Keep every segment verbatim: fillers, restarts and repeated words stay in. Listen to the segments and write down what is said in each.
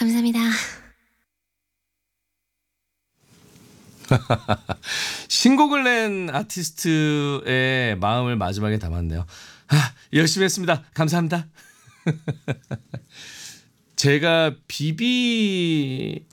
감사합니다. 신곡을 낸 아티스트의 마음을 마지막에 담았네요. 아, 열심히 했습니다. 감사합니다. 제가 비비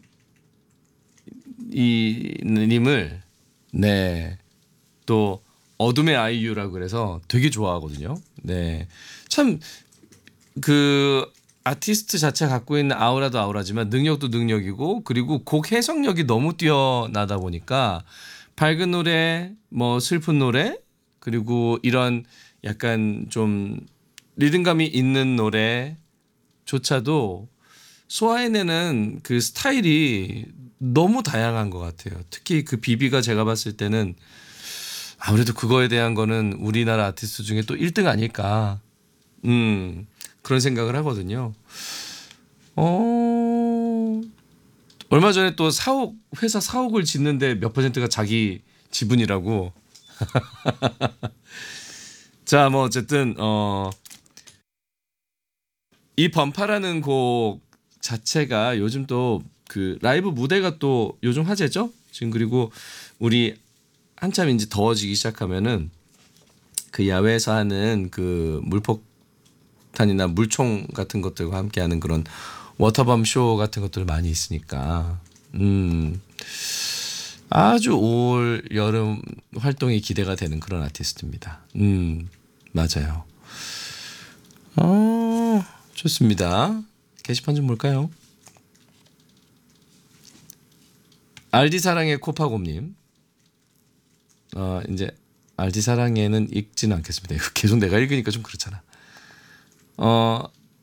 이 님을 네, 또 어둠의 아이유라고 그래서 되게 좋아하거든요. 네. 참 그 아티스트 자체가 갖고 있는 아우라도 아우라지만 능력도 능력이고, 그리고 곡 해석력이 너무 뛰어나다 보니까 밝은 노래, 뭐 슬픈 노래, 그리고 이런 약간 좀 리듬감이 있는 노래조차도 소화해내는 그 스타일이 너무 다양한 것 같아요. 특히 그 비비가 제가 봤을 때는 아무래도 그거에 대한 거는 우리나라 아티스트 중에 또 일 등 아닐까. 음, 그런 생각을 하거든요. 어, 얼마 전에 또 사옥, 회사 사옥을 짓는데 몇 퍼센트가 자기 지분이라고. 자, 뭐 어쨌든 어, 이 범파라는 곡 자체가 요즘 또 그 라이브 무대가 또 요즘 화제죠. 지금 그리고 우리 한참 이제 더워지기 시작하면은 그 야외에서 하는 그 물폭탄이나 물총 같은 것들과 함께하는 그런 워터밤 쇼 같은 것들 많이 있으니까 음 아주 올 여름 활동이 기대가 되는 그런 아티스트입니다. 음 맞아요. 어 좋습니다. 게시판 좀 볼까요? 알디 사랑의 코파곰님. 어 이제 알디 사랑에는 읽지는 않겠습니다. 이거 계속 내가 읽으니까 좀 그렇잖아. 어